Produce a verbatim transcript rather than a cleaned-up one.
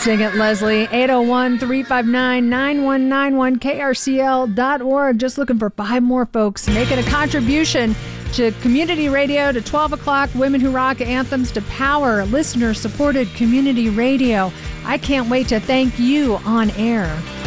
Sing it, Leslie. eight oh one, three five nine, nine one nine one, K R C L dot org. Just looking for five more folks making a contribution to community radio, to twelve o'clock, Women Who Rock anthems, to Power, listener-supported community radio. I can't wait to thank you on air.